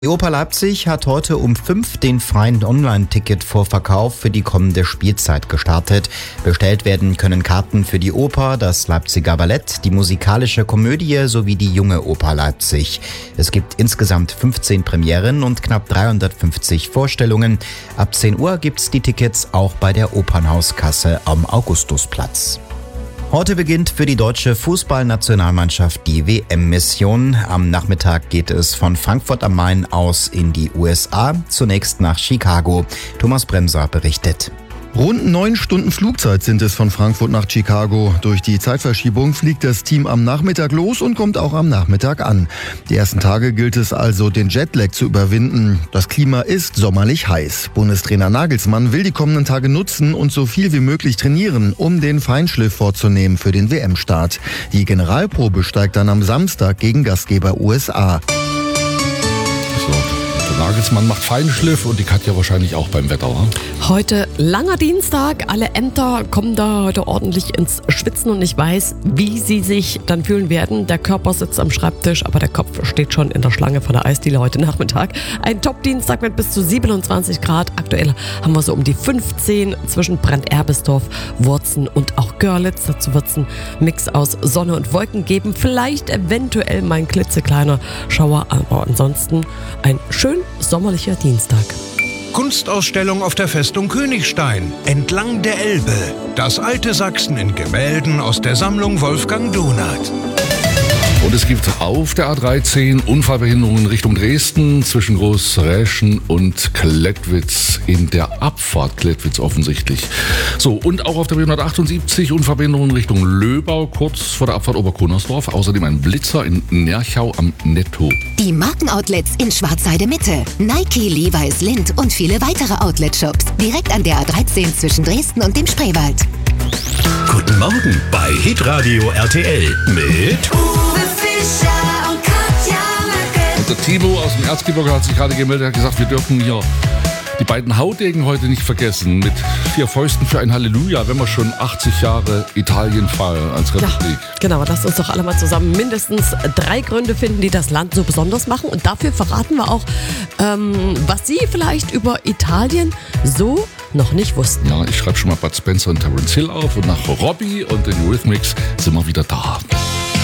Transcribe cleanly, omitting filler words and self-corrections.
Die Oper Leipzig hat heute um 5 den freien Online-Ticket-Vorverkauf für die kommende Spielzeit gestartet. Bestellt werden können Karten für die Oper, das Leipziger Ballett, die musikalische Komödie sowie die Junge Oper Leipzig. Es gibt insgesamt 15 Premieren und knapp 350 Vorstellungen. Ab 10 Uhr gibt's die Tickets auch bei der Opernhauskasse am Augustusplatz. Heute beginnt für die deutsche Fußballnationalmannschaft die WM-Mission. Am Nachmittag geht es von Frankfurt am Main aus in die USA, zunächst nach Chicago. Thomas Bremser berichtet. Rund 9 Stunden Flugzeit sind es von Frankfurt nach Chicago. Durch die Zeitverschiebung fliegt das Team am Nachmittag los und kommt auch am Nachmittag an. Die ersten Tage gilt es also, den Jetlag zu überwinden. Das Klima ist sommerlich heiß. Bundestrainer Nagelsmann will die kommenden Tage nutzen und so viel wie möglich trainieren, um den Feinschliff vorzunehmen für den WM-Start. Die Generalprobe steigt dann am Samstag gegen Gastgeber USA. Nagelsmann macht Feinschliff und die Katja wahrscheinlich auch beim Wetter, oder? Heute langer Dienstag, alle Ämter kommen da heute ordentlich ins Schwitzen und ich weiß, wie sie sich dann fühlen werden. Der Körper sitzt am Schreibtisch, aber der Kopf steht schon in der Schlange von der Eisdiele heute Nachmittag. Ein Top-Dienstag mit bis zu 27 Grad. Aktuell haben wir so um die 15 zwischen Brand-Erbisdorf, Wurzen und auch Görlitz. Dazu wird es einen Mix aus Sonne und Wolken geben. Vielleicht eventuell mal ein klitzekleiner Schauer, aber ansonsten ein schön sommerlicher Dienstag. Kunstausstellung auf der Festung Königstein, entlang der Elbe. Das alte Sachsen in Gemälden aus der Sammlung Wolfgang Donath. Und es gibt auf der A13 Unfallbehinderungen Richtung Dresden zwischen Großräschen und Klettwitz, in der Abfahrt Klettwitz offensichtlich. So, und auch auf der B178 Unfallbehinderungen Richtung Löbau, kurz vor der Abfahrt Oberkunnersdorf. Außerdem ein Blitzer in Nerchau am Netto. Die Markenoutlets in Schwarzheide Mitte, Nike, Levi's, Lindt und viele weitere Outlet-Shops. Direkt an der A13 zwischen Dresden und dem Spreewald. Guten Morgen bei Hitradio RTL mit Uwe Fischer und Katja Merkel. Und der Timo aus dem Erzgebirge hat sich gerade gemeldet, hat gesagt, wir dürfen hier die beiden Haudegen heute nicht vergessen. Mit 4 Fäusten für ein Halleluja, wenn wir schon 80 Jahre Italien feiern als Republik. Ja, genau, lasst uns doch alle mal zusammen mindestens 3 Gründe finden, die das Land so besonders machen. Und dafür verraten wir auch, was Sie vielleicht über Italien so noch nicht wussten. Ja, ich schreibe schon mal Bud Spencer und Terence Hill auf und nach Robbie und den Eurythmics sind wir wieder da.